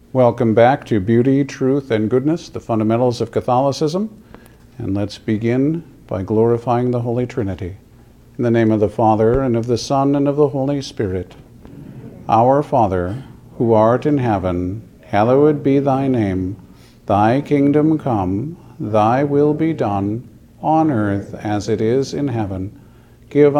Welcome back to Beauty, Truth, and Goodness, the Fundamentals of Catholicism. And let's begin by glorifying the Holy Trinity. In the name of the Father, and of the Son, and of the Holy Spirit. Our Father, who art in heaven, hallowed be thy name. Thy kingdom come, thy will be done, on earth as it is in heaven. Give